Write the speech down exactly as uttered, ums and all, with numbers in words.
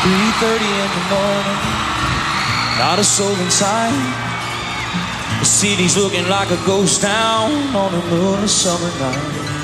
three thirty in the morning, not a soul inside. The city's looking like a ghost town on a moonless summer night.